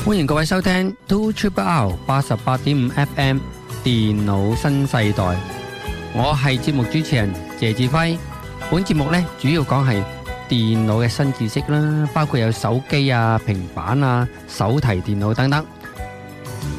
歡迎各位收聽 2RR 88.5 FM 電腦新世代，我係節目主持人謝志輝。本節目呢主要講係電腦嘅新知識啦，包括有手機啊、平板啊、手提電腦等等。